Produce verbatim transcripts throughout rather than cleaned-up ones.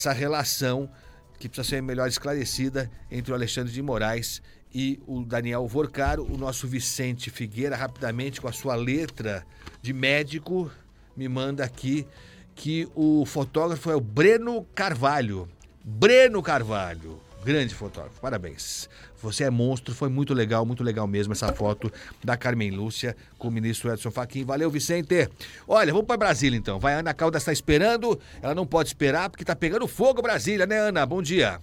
essa relação que precisa ser melhor esclarecida entre o Alexandre de Moraes e o Daniel Vorcaro. O nosso Vicente Figueira, rapidamente, com a sua letra de médico, me manda aqui que o fotógrafo é o Breno Carvalho. Breno Carvalho, grande fotógrafo, parabéns. Você é monstro, foi muito legal, muito legal mesmo essa foto da Carmen Lúcia com o ministro Edson Fachin. Valeu, Vicente. Olha, vamos para Brasília então. Vai, a Ana Caldas está esperando, ela não pode esperar porque tá pegando fogo Brasília, né, Ana? Bom dia.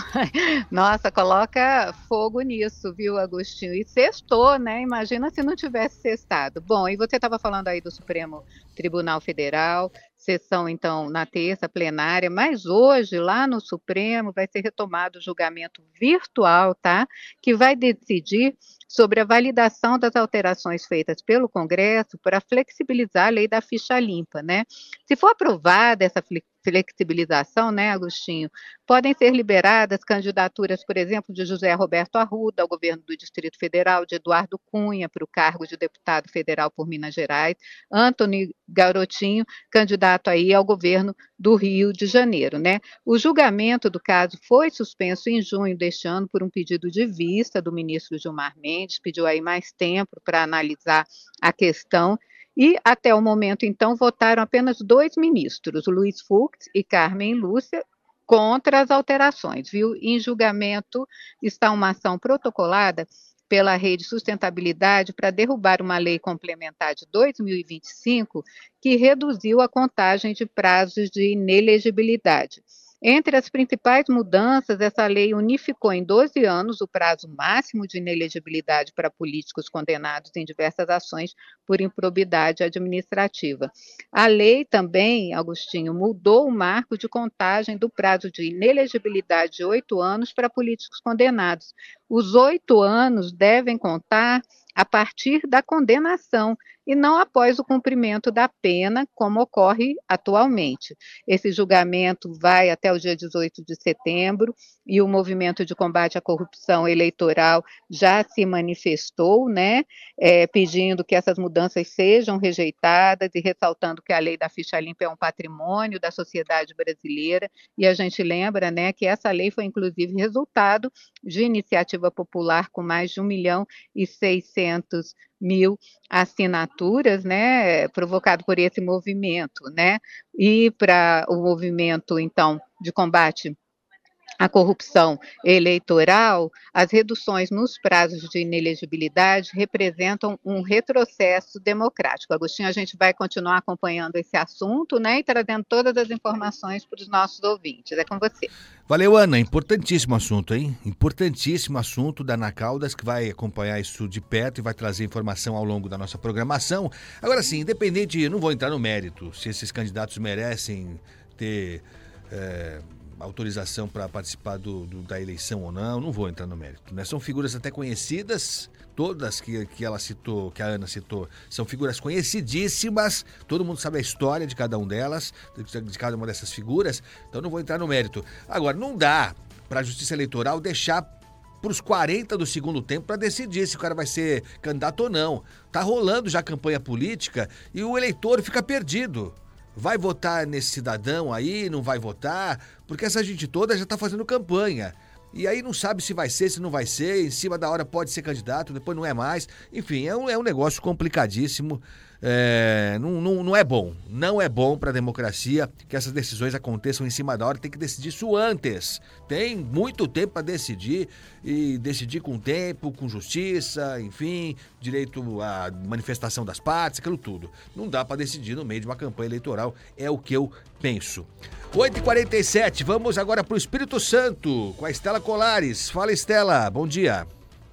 Nossa, coloca fogo nisso, viu, Agostinho? E sextou, né? Imagina se não tivesse sextado. Bom, e você estava falando aí do Supremo Tribunal Federal, sessão então na terça, plenária, mas hoje lá no Supremo vai ser retomado o julgamento virtual, tá? Que vai decidir sobre a validação das alterações feitas pelo Congresso para flexibilizar a lei da ficha limpa, né? Se for aprovada essa flexibilização, né, Agostinho, podem ser liberadas candidaturas, por exemplo, de José Roberto Arruda ao governo do Distrito Federal, de Eduardo Cunha para o cargo de deputado federal por Minas Gerais, Antony Garotinho, candidato aí ao governo do Rio de Janeiro, né? O julgamento do caso foi suspenso em junho deste ano por um pedido de vista do ministro Gilmar Mendes, pediu aí mais tempo para analisar a questão. E, até o momento, então, votaram apenas dois ministros, Luiz Fux e Carmen Lúcia, contra as alterações, viu? Em julgamento está uma ação protocolada pela Rede Sustentabilidade para derrubar uma lei complementar de dois mil e vinte e cinco que reduziu a contagem de prazos de inelegibilidade. Entre as principais mudanças, essa lei unificou em doze anos o prazo máximo de inelegibilidade para políticos condenados em diversas ações por improbidade administrativa. A lei também, Agostinho, mudou o marco de contagem do prazo de inelegibilidade de oito anos para políticos condenados. Os oito anos devem contar a partir da condenação e não após o cumprimento da pena, como ocorre atualmente. Esse julgamento vai até o dia dezoito de setembro e o movimento de combate à corrupção eleitoral já se manifestou, né, é, pedindo que essas mudanças sejam rejeitadas e ressaltando que a lei da ficha limpa é um patrimônio da sociedade brasileira, e a gente lembra, né, que essa lei foi inclusive resultado de iniciativa popular com mais de um milhão e seiscentos mil assinaturas, né, provocado por esse movimento, né, e para o movimento, então, de combate à corrupção eleitoral, as reduções nos prazos de inelegibilidade representam um retrocesso democrático. Agostinho, a gente vai continuar acompanhando esse assunto, né, e trazendo todas as informações para os nossos ouvintes. É com você. Valeu, Ana. Importantíssimo assunto, hein? Importantíssimo assunto da Ana Caldas, que vai acompanhar isso de perto e vai trazer informação ao longo da nossa programação. Agora sim, independente, eu não vou entrar no mérito se esses candidatos merecem ter é, autorização para participar do, do, da eleição ou não, não vou entrar no mérito, né? São figuras até conhecidas, todas que, que ela citou, que a Ana citou, são figuras conhecidíssimas, todo mundo sabe a história de cada um delas, de, de cada uma dessas figuras, então não vou entrar no mérito. Agora, não dá para a Justiça Eleitoral deixar para os quarenta do segundo tempo para decidir se o cara vai ser candidato ou não. Tá rolando já a campanha política e o eleitor fica perdido. Vai votar nesse cidadão aí, não vai votar, porque essa gente toda já está fazendo campanha. E aí não sabe se vai ser, se não vai ser, em cima da hora pode ser candidato, depois não é mais. Enfim, é um, é um negócio complicadíssimo, é, não, não, não é bom. Não é bom para a democracia que essas decisões aconteçam em cima da hora, tem que decidir isso antes. Tem muito tempo para decidir, e decidir com tempo, com justiça, enfim, direito à manifestação das partes, aquilo tudo. Não dá para decidir no meio de uma campanha eleitoral, é o que eu penso. oito e quarenta e sete, vamos agora para o Espírito Santo, com a Estela Colares. Fala, Estela, bom dia.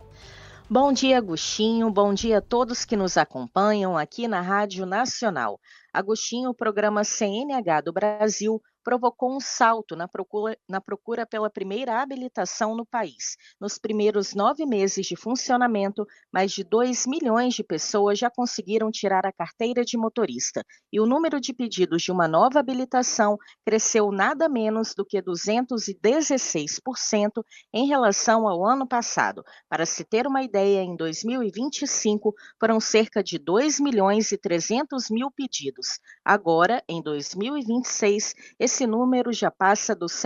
Bom dia, Agostinho. Bom dia a todos que nos acompanham aqui na Rádio Nacional. Agostinho, o programa C N H do Brasil provocou um salto na procura, na procura pela primeira habilitação no país. Nos primeiros nove meses de funcionamento, mais de dois milhões de pessoas já conseguiram tirar a carteira de motorista. E o número de pedidos de uma nova habilitação cresceu nada menos do que duzentos e dezesseis por cento em relação ao ano passado. Para se ter uma ideia, em dois mil e vinte e cinco foram cerca de dois milhões e trezentos mil pedidos. Agora, em dois mil e vinte e seis, esse número já passa dos